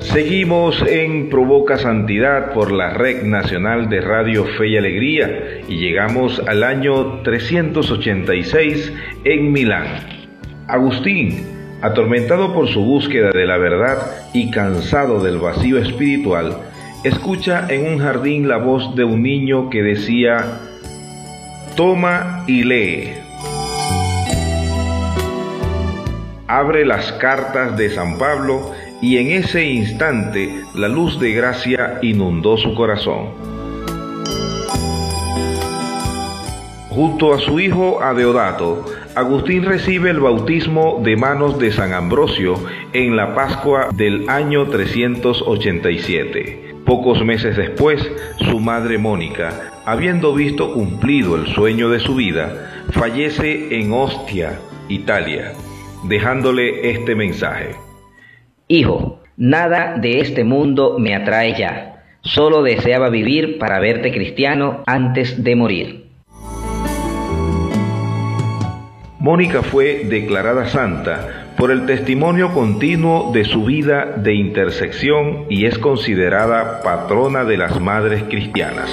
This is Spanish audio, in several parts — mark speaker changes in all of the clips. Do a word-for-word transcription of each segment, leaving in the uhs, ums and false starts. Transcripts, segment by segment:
Speaker 1: Seguimos en Provoca Santidad por la Red Nacional de Radio Fe y Alegría y llegamos al año trescientos ochenta y seis en Milán. Agustín, atormentado por su búsqueda de la verdad y cansado del vacío espiritual, escucha en un jardín la voz de un niño que decía: toma y lee. Abre las cartas de San Pablo y en ese instante la luz de gracia inundó su corazón. Junto a su hijo Adeodato, Agustín recibe el bautismo de manos de San Ambrosio en la Pascua del año trescientos ochenta y siete. Pocos meses después, su madre Mónica, habiendo visto cumplido el sueño de su vida, fallece en Ostia, Italia, dejándole este mensaje:
Speaker 2: Hijo, nada de este mundo me atrae ya. Solo deseaba vivir para verte cristiano antes de morir.
Speaker 1: Mónica fue declarada santa por el testimonio continuo de su vida de intersección y es considerada patrona de las madres cristianas.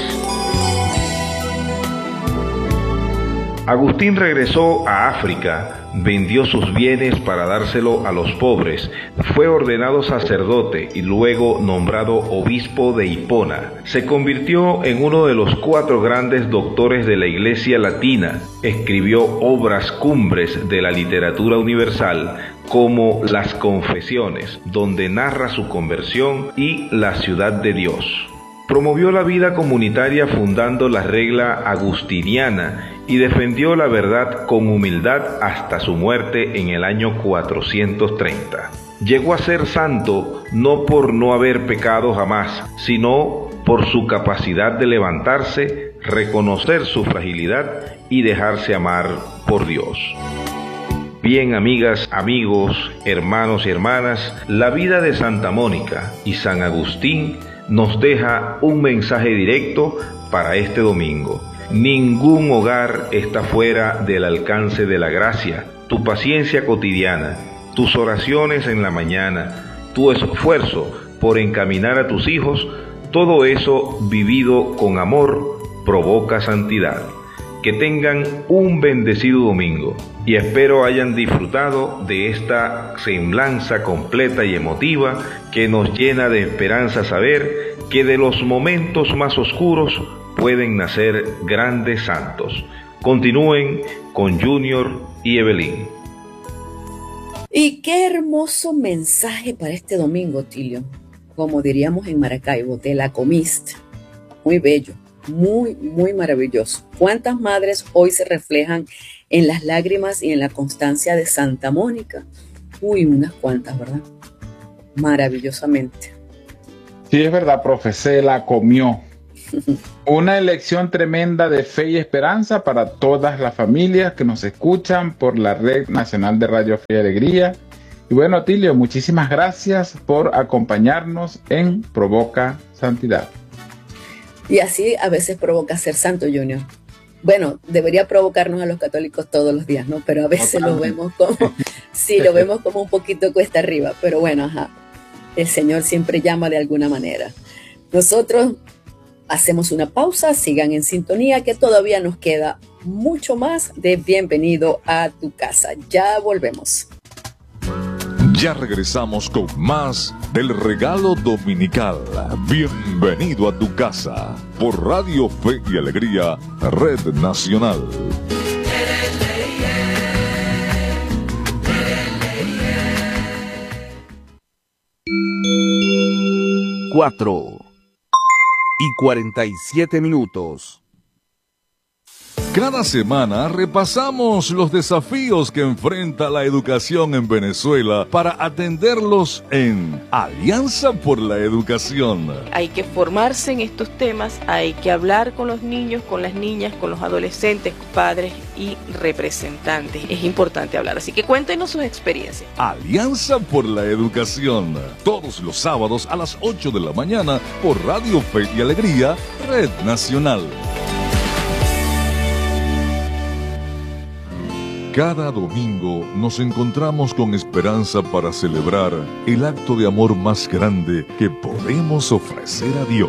Speaker 1: Agustín regresó a África, vendió sus bienes para dárselo a los pobres, fue ordenado sacerdote y luego nombrado obispo de Hipona. Se convirtió en uno de los cuatro grandes doctores de la Iglesia Latina. Escribió obras cumbres de la literatura universal como Las Confesiones, donde narra su conversión, y La Ciudad de Dios. Promovió la vida comunitaria fundando la regla agustiniana y defendió la verdad con humildad hasta su muerte en el año cuatrocientos treinta. Llegó a ser santo no por no haber pecado jamás, sino por su capacidad de levantarse, reconocer su fragilidad y dejarse amar por Dios. Bien, amigas, amigos, hermanos y hermanas, la vida de Santa Mónica y San Agustín nos deja un mensaje directo para este domingo. Ningún hogar está fuera del alcance de la gracia. Tu paciencia cotidiana, tus oraciones en la mañana, tu esfuerzo por encaminar a tus hijos, todo eso vivido con amor provoca santidad. Que tengan un bendecido domingo y espero hayan disfrutado de esta semblanza completa y emotiva que nos llena de esperanza saber que de los momentos más oscuros pueden nacer grandes santos. Continúen con Junior y Evelyn.
Speaker 3: Y qué hermoso mensaje para este domingo, Tilio. Como diríamos en Maracaibo, te la comiste. Muy bello. Muy, muy maravilloso. ¿Cuántas madres hoy se reflejan en las lágrimas y en la constancia de Santa Mónica? Uy, unas cuantas, ¿verdad? Maravillosamente.
Speaker 4: Sí, es verdad, profe, se la comió. Una elección tremenda de fe y esperanza para todas las familias que nos escuchan por la Red Nacional de Radio Fe y Alegría. Y bueno, Tilio, muchísimas gracias por acompañarnos en Provoca Santidad.
Speaker 3: Y así a veces provoca ser santo, Junior. Bueno, debería provocarnos a los católicos todos los días, ¿no? Pero a veces lo vemos como, sí, lo vemos como un poquito cuesta arriba. Pero bueno, ajá, el Señor siempre llama de alguna manera. Nosotros hacemos una pausa, sigan en sintonía, que todavía nos queda mucho más de Bienvenido a tu casa. Ya volvemos.
Speaker 5: Ya regresamos con más del regalo dominical. Bienvenido a tu casa por Radio Fe y Alegría, Red Nacional.
Speaker 6: Cuatro y cuarenta y siete minutos.
Speaker 5: Cada semana repasamos los desafíos que enfrenta la educación en Venezuela para atenderlos en Alianza por la Educación.
Speaker 7: Hay que formarse en estos temas, hay que hablar con los niños, con las niñas, con los adolescentes, padres y representantes. Es importante hablar, así que cuéntenos sus experiencias.
Speaker 5: Alianza por la Educación, todos los sábados a las ocho de la mañana por Radio Fe y Alegría, Red Nacional. Cada domingo nos encontramos con esperanza para celebrar el acto de amor más grande que podemos ofrecer a Dios.